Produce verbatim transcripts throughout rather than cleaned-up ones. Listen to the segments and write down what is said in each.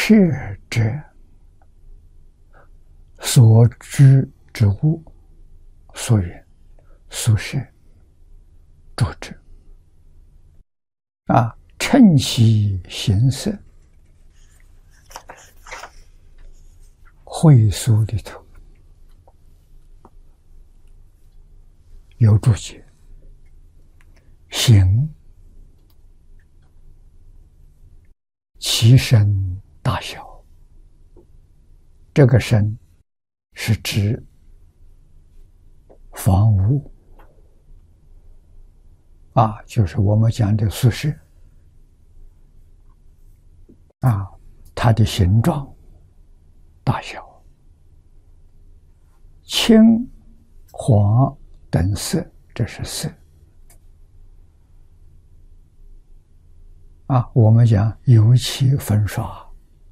舍者所居之物，所云宿舍住者。啊，称其形色。会书里头有注解，形其身大小，这个身是指房屋啊，就是我们讲的宿舍啊，它的形状大小，青黄等色，这是色啊。我们讲油漆粉刷，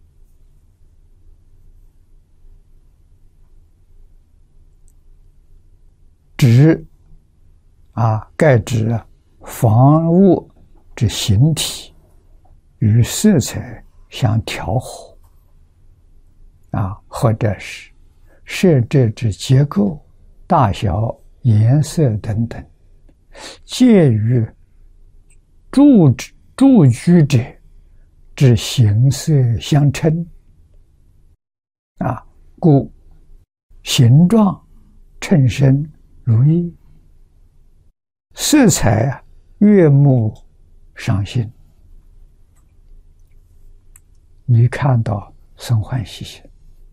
指啊，盖指房屋之形体与色彩相调和啊，或者是设置之结构、大小、颜色等等，介于住住居者之形色相称啊，故形状称身如意，色彩啊悦目赏心。你看到生欢喜心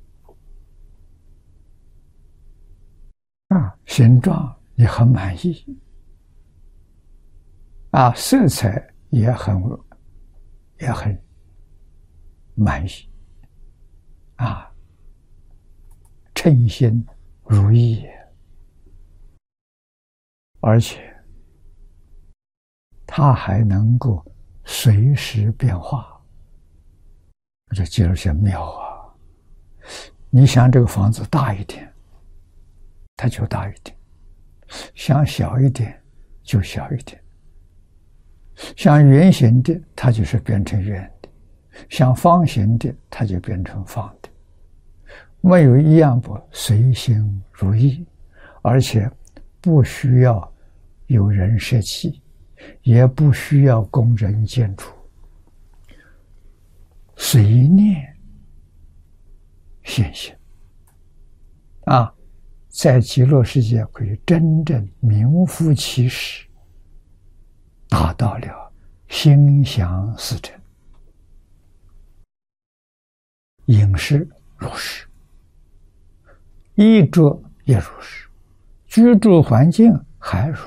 啊，形状也很满意啊，色彩也很也很满意啊，称心如意，而且它还能够随时变化。这觉得是妙啊！你想这个房子大一点，它就大一点；想小一点，就小一点；像圆形的，它就是变成圆的；像方形的，它就变成方的。没有一样不随心如意，而且不需要有人设计，也不需要工人建筑。随念现行啊，在极乐世界可以真正名副其实，达到了心想事成。饮食如是，衣着也如是，居住环境还如